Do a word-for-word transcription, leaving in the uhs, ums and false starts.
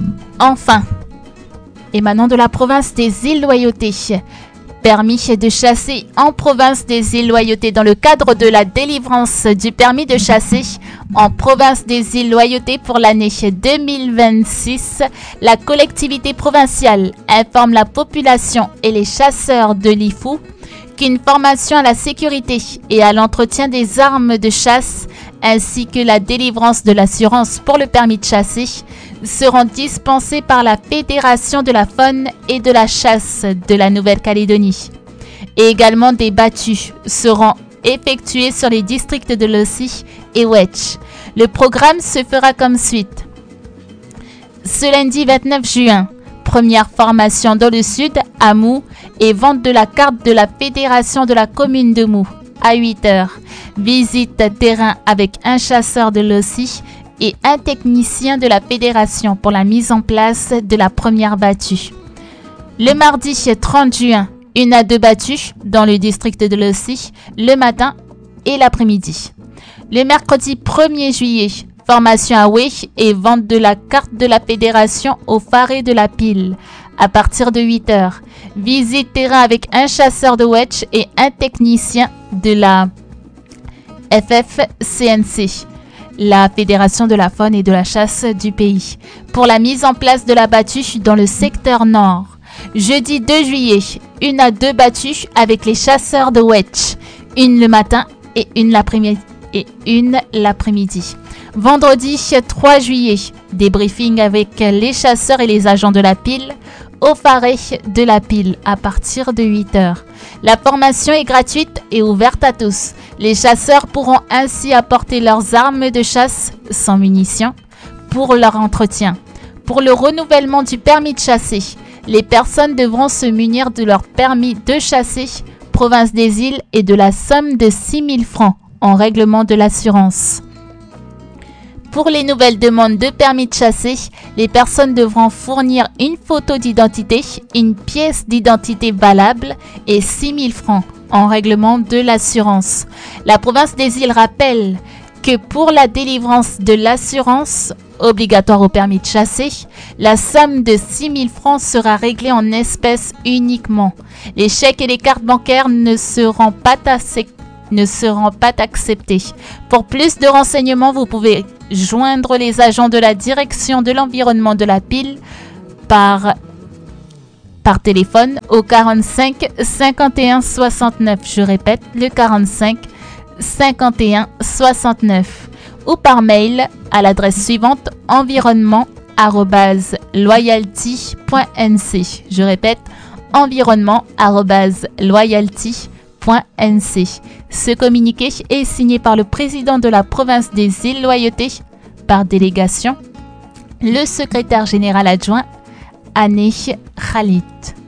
Enfin, émanant de la province des îles Loyauté, permis de chasser en province des îles Loyauté dans le cadre de la délivrance du permis de chasser en province des îles Loyauté pour l'année deux mille vingt-six, la collectivité provinciale informe la population et les chasseurs de l'I F O qu'une formation à la sécurité et à l'entretien des armes de chasse ainsi que la délivrance de l'assurance pour le permis de chasser seront dispensés par la Fédération de la faune et de la chasse de la Nouvelle-Calédonie. Et également des battues seront effectuées sur les districts de Losi et Wedge. Le programme se fera comme suite. Ce lundi vingt-neuf juin, première formation dans le sud à Mou et vente de la carte de la Fédération de la commune de Mou à huit heures. Visite terrain avec un chasseur de Losi et un technicien de la fédération pour la mise en place de la première battue. Le mardi trente juin, une à deux battues dans le district de Losi le matin et l'après-midi. Le mercredi premier juillet, formation à Wé et vente de la carte de la fédération au Faré de la Pile à partir de huit heures. Visite terrain avec un chasseur de Wedge et un technicien de la F F C N C, la Fédération de la faune et de la chasse du pays, pour la mise en place de la battue dans le secteur nord. Jeudi deux juillet, une à deux battues avec les chasseurs de Wedge, une le matin et une l'après-midi. Et une l'après-midi. Vendredi trois juillet, débriefing avec les chasseurs et les agents de la pile au Faré de la Pile à partir de huit heures. La formation est gratuite et ouverte à tous. Les chasseurs pourront ainsi apporter leurs armes de chasse sans munitions pour leur entretien. Pour le renouvellement du permis de chasser, les personnes devront se munir de leur permis de chasser province des îles et de la somme de six mille francs en règlement de l'assurance. Pour les nouvelles demandes de permis de chasser, les personnes devront fournir une photo d'identité, une pièce d'identité valable et six mille francs en règlement de l'assurance. La province des îles rappelle que pour la délivrance de l'assurance obligatoire au permis de chasser, la somme de six mille francs sera réglée en espèces uniquement. Les chèques et les cartes bancaires ne seront pas taxés ne seront pas acceptés. Pour plus de renseignements, vous pouvez joindre les agents de la direction de l'environnement de la Pile par, par téléphone au quarante-cinq cinquante et un soixante-neuf. Je répète, le quarante-cinq cinquante et un soixante-neuf. Ou par mail à l'adresse suivante environnement arobase loyalty point n c. Je répète, environnement arobase loyalty point n c. Ce communiqué est signé par le président de la province des îles Loyauté, par délégation, le secrétaire général adjoint, Ané Khalid.